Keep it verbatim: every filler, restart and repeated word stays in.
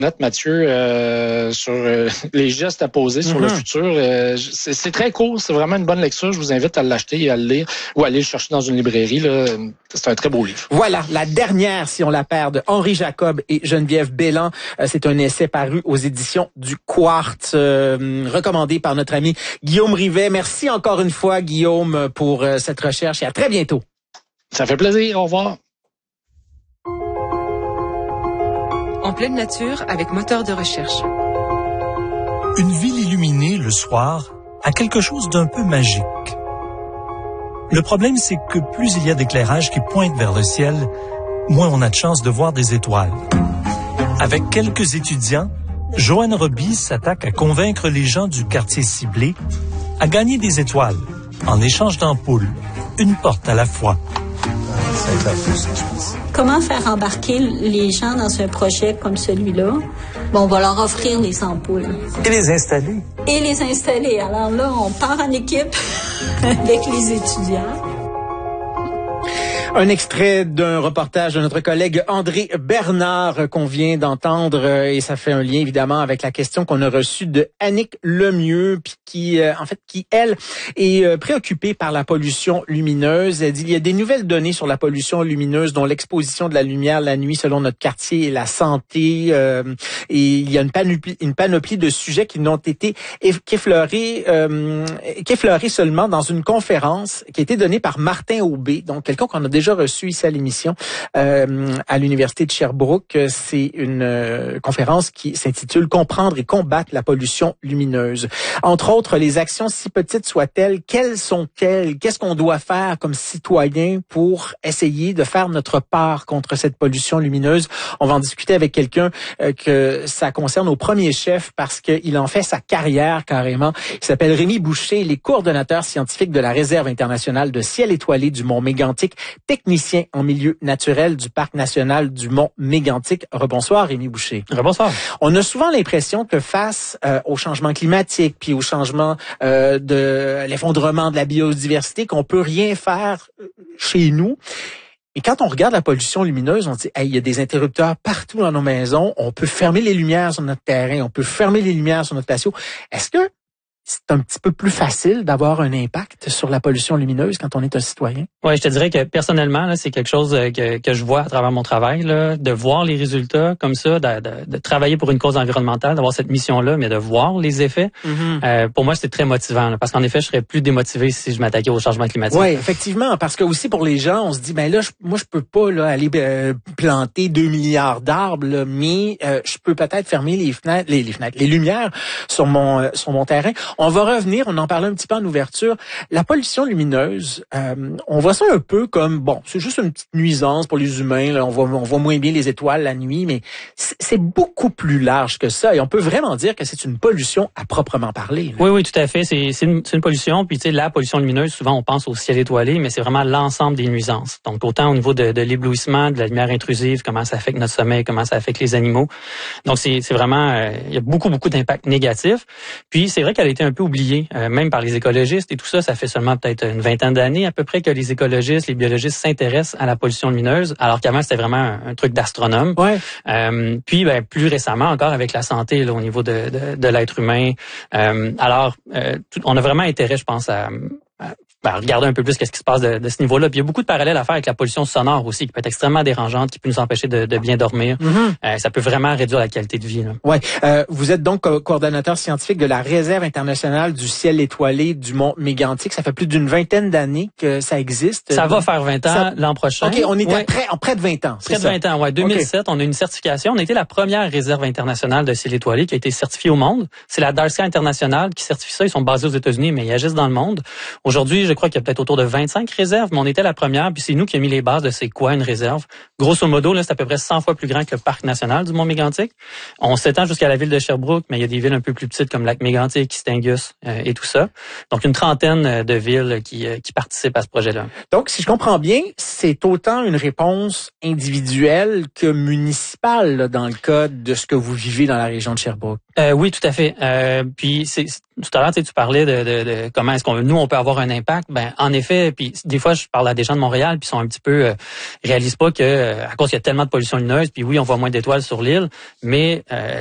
note, Mathieu, euh, sur euh, les gestes à poser sur mm-hmm. le futur. Euh, c'est, c'est très court, c'est vraiment une bonne lecture. Je vous invite à l'acheter et à le lire ou à aller le chercher dans une librairie. Là. C'est un très beau livre. Voilà, la dernière, si on la perd, de Henri Jacob et Geneviève Bélan. Euh, c'est un essai paru aux éditions du Quartz, euh, recommandé par notre ami Guillaume Rivet. Merci encore une fois, Guillaume, pour euh, cette recherche et à très bientôt. Ça fait plaisir. Au revoir. En pleine nature avec moteur de recherche. Une ville illuminée le soir a quelque chose d'un peu magique. Le problème, c'est que plus il y a d'éclairage qui pointe vers le ciel, moins on a de chance de voir des étoiles. Avec quelques étudiants, Joanne Roby s'attaque à convaincre les gens du quartier ciblé à gagner des étoiles en échange d'ampoules, une porte à la fois. Comment faire embarquer les gens dans un projet comme celui-là? Bon, on va leur offrir les ampoules. Et les installer. Et les installer. Alors là, on part en équipe avec les étudiants. Un extrait d'un reportage de notre collègue André Bernard qu'on vient d'entendre et ça fait un lien évidemment avec la question qu'on a reçue de Annick Lemieux puis qui euh, en fait qui elle est euh, préoccupée par la pollution lumineuse. Elle dit il y a des nouvelles données sur la pollution lumineuse dont l'exposition de la lumière la nuit selon notre quartier et la santé euh, et il y a une panoplie une panoplie de sujets qui n'ont été qu'effleurés euh, qu'effleurés seulement dans une conférence qui a été donnée par Martin Aubé, donc quelqu'un qu'on a déjà déjà reçu ici à l'émission euh, à l'Université de Sherbrooke. C'est une euh, conférence qui s'intitule « Comprendre et combattre la pollution lumineuse ». Entre autres, les actions, si petites soient-elles, quelles sont-elles? Qu'est-ce qu'on doit faire comme citoyen pour essayer de faire notre part contre cette pollution lumineuse? On va en discuter avec quelqu'un euh, que ça concerne au premier chef parce qu'il en fait sa carrière carrément. Il s'appelle Rémi Boucher, il est coordonnateur scientifique de la Réserve internationale de ciel étoilé du Mont Mégantic, technicien en milieu naturel du Parc national du Mont Mégantic. Rebonsoir, Rémi Boucher. Rebonsoir. On a souvent l'impression que face euh, au changement climatique puis au changement euh, de l'effondrement de la biodiversité, qu'on peut rien faire chez nous. Et quand on regarde la pollution lumineuse, on dit, hey, il y a des interrupteurs partout dans nos maisons. On peut fermer les lumières sur notre terrain. On peut fermer les lumières sur notre patio. Est-ce que c'est un petit peu plus facile d'avoir un impact sur la pollution lumineuse quand on est un citoyen? Oui, je te dirais que personnellement, là, c'est quelque chose que, que je vois à travers mon travail, là, de voir les résultats comme ça, de, de, de travailler pour une cause environnementale, d'avoir cette mission-là, mais de voir les effets. Mm-hmm. Euh, pour moi, c'est très motivant, là, parce qu'en effet, je serais plus démotivé si je m'attaquais au changement climatique. Oui, effectivement, parce que aussi pour les gens, on se dit, ben là, je, moi, je peux pas là aller euh, planter deux milliards d'arbres, là, mais euh, je peux peut-être fermer les fenêtres, les, les fenêtres, les lumières sur mon euh, sur mon terrain. On va revenir, on en parlait un petit peu en ouverture. La pollution lumineuse, euh, on voit ça un peu comme, bon, c'est juste une petite nuisance pour les humains. Là, on voit, on voit moins bien les étoiles la nuit, mais c'est beaucoup plus large que ça. Et on peut vraiment dire que c'est une pollution à proprement parler. Là. Oui, oui, tout à fait. C'est, c'est, une, c'est une pollution. Puis, tu sais, la pollution lumineuse, souvent, on pense au ciel étoilé, mais c'est vraiment l'ensemble des nuisances. Donc, autant au niveau de, de l'éblouissement, de la lumière intrusive, comment ça affecte notre sommeil, comment ça affecte les animaux. Donc, c'est, c'est vraiment, euh, il y a beaucoup, beaucoup d'impacts négatifs. Puis, c'est vrai qu'elle a été un peu oubliée, euh, même par les écologistes et tout ça. Ça fait seulement peut-être une vingtaine d'années à peu près que les écologistes, les biologistes s'intéressent à la pollution lumineuse, alors qu'avant, c'était vraiment un, un truc d'astronome. Ouais. Euh, puis, ben, plus récemment encore avec la santé là, au niveau de, de, de l'être humain. Euh, alors, euh, tout, on a vraiment intérêt, je pense, à... à Ben, regarder un peu plus qu'est-ce qui se passe de, de ce niveau-là. Puis il y a beaucoup de parallèles à faire avec la pollution sonore aussi, qui peut être extrêmement dérangeante, qui peut nous empêcher de, de bien dormir. Mm-hmm. Euh, ça peut vraiment réduire la qualité de vie. Oui. Euh, vous êtes donc co- coordonnateur scientifique de la Réserve internationale du ciel étoilé du Mont Mégantic. Ça fait plus d'une vingtaine d'années que ça existe. Ça va faire vingt ans ça... l'an prochain. OK, on est ouais. à près, en près de vingt ans. Près de vingt ans, ouais. deux mille sept, okay. On a une certification. On a été la première réserve internationale de ciel étoilé qui a été certifiée au monde. C'est la Dark Sky International qui certifie ça. Ils sont basés aux États-Unis, mais ils agissent dans le monde. Aujourd'hui, je crois qu'il y a peut-être autour de vingt-cinq réserves, mais on était la première, puis c'est nous qui avons mis les bases de c'est quoi une réserve. Grosso modo, là, c'est à peu près cent fois plus grand que le parc national du Mont Mégantic. On s'étend jusqu'à la ville de Sherbrooke, mais il y a des villes un peu plus petites comme Lac-Mégantic, Kistingus euh, et tout ça. Donc, une trentaine de villes qui, euh, qui participent à ce projet-là. Donc, si je comprends bien, c'est autant une réponse individuelle que municipale là, dans le cas de ce que vous vivez dans la région de Sherbrooke. Euh, oui, tout à fait. Euh, puis, c'est tout à l'heure, tu sais, tu parlais de, de, de comment est-ce qu'on nous on peut avoir un impact. Ben en effet, puis des fois je parle à des gens de Montréal puis ils sont un petit peu euh, réalisent pas que euh, à cause qu'il y a tellement de pollution lumineuse, puis oui, on voit moins d'étoiles sur l'île, mais euh,